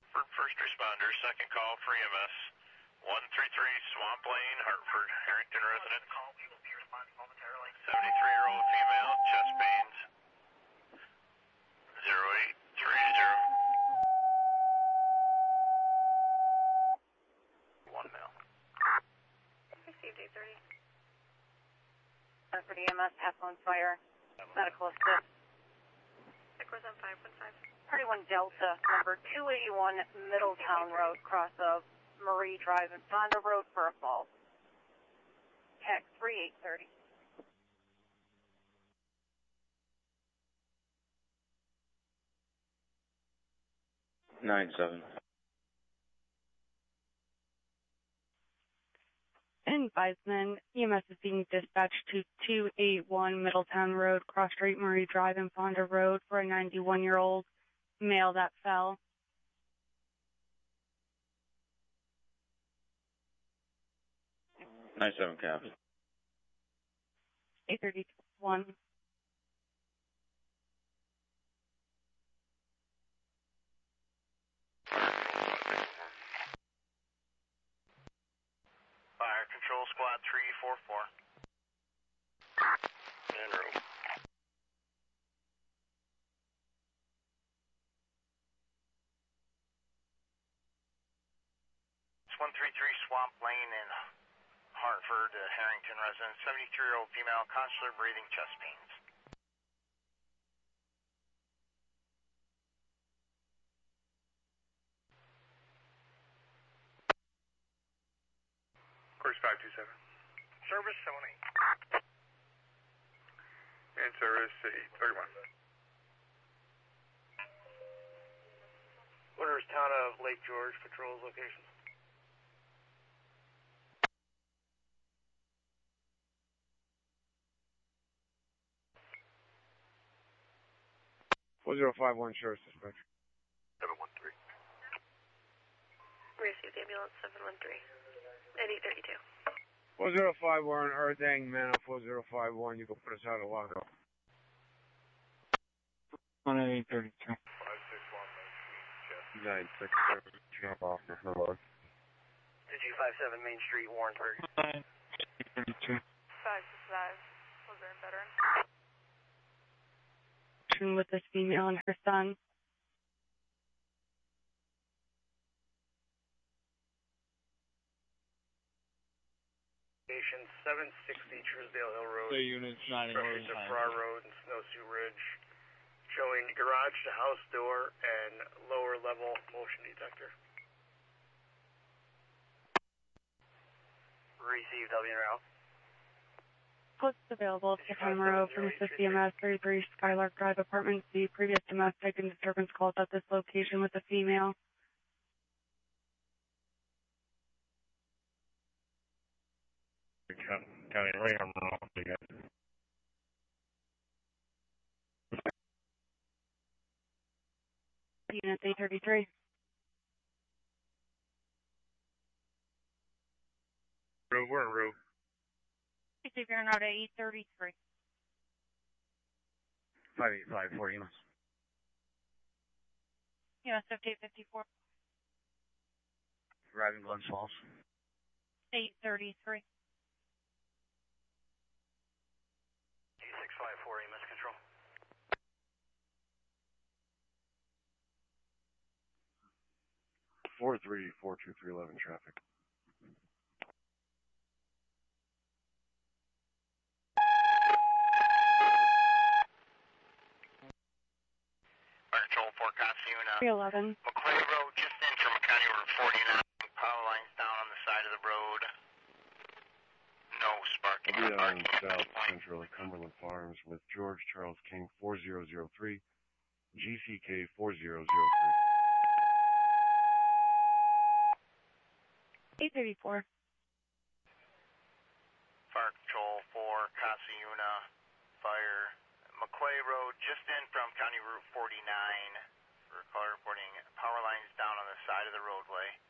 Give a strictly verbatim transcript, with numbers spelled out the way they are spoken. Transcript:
For first responders, second call for E M S. one three three Swamp Lane, Hartford, Harrington resident. seventy-three-year-old female, chest pains. zero eight three zero. One male. Received eight thirty. Hartford E M S, pass on fire. Medical assist. Echoes on five one five. thirty-one Delta, number two eighty-one Middletown Road, cross of Marie Drive and Fonda Road for a fall. Tech three eight thirty. nine seven. Advisement, E M S is being dispatched to two eighty-one Middletown Road, Cross Street, Marie Drive, and Fonda Road for a ninety-one-year-old male that fell. nine seven cap. eight thirty-one. Fire Control Squad three four four. En route. It's one three three Swamp Lane in Hartford, uh, Harrington resident, seventy-three-year-old female, consular breathing, chest pains. Course five two seven. Service seven eight. And service eight thirty-one. What is town of Lake George patrol's location? four zero five one, sheriff's dispatch. seven one three. Received ambulance seven one three. At eight thirty-two. four zero five one, Earthang, man, four zero five one, you can put us out of lock. one eight thirty-two. five six one, nine six seven, jump off the road. Did you five seven Main Street, Warrensburg? nine thirty-two. five six five. Was there a veteran? With this female and her son. Station seven sixty Truesdale Hill Road. The unit's not in order. To Farrar Road and Snowshoe Ridge. Showing garage to house door and lower level motion detector. Received, W and Ralph. Post available at the camera from the C M S thirty-three Skylark Drive, Apartment C. Previous domestic and disturbance calls at this location with a female. County Ram off again. Unit eight thirty-three. Road, we're in road. Receive your note at eight thirty-three. five eight five four, E M S. U S fifty fifty-four. Driving Glens Falls. eight thirty-three. G six five four, E M S control. four three four two three eleven traffic. Fire Control four, Casiuna. three eleven. McClay Road, just in from County Route forty-nine. Power lines down on the side of the road. No sparking. I'll be on Sparking at South this point. Central at Cumberland Farms with George Charles King four zero zero three, G C K four zero zero three. eight thirty-four. Fire Control four, Casiuna. Fire. McClay Road, just in from County Route forty-nine. For caller reporting power lines down on the side of the roadway.